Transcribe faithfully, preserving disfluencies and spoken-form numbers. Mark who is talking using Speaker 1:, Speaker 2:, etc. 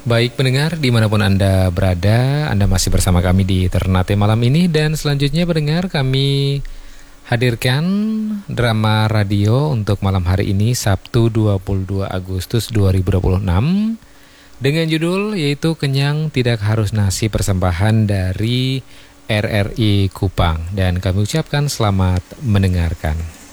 Speaker 1: Baik pendengar, dimanapun Anda berada, Anda masih bersama kami di Ternate malam ini. Dan selanjutnya pendengar, kami hadirkan drama radio untuk malam hari ini, Sabtu dua puluh dua Agustus dua ribu dua puluh enam, dengan judul yaitu Kenyang Tidak Harus Nasi, persembahan dari R R I Kupang. Dan kami ucapkan selamat mendengarkan.